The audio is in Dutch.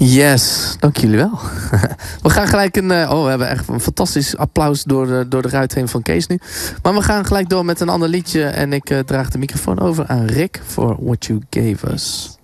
Yes, dank jullie wel. We gaan gelijk we hebben echt een fantastisch applaus door de ruit heen van Kees nu. Maar we gaan gelijk door met een ander liedje. En ik draag de microfoon over aan Rick voor What You Gave Us.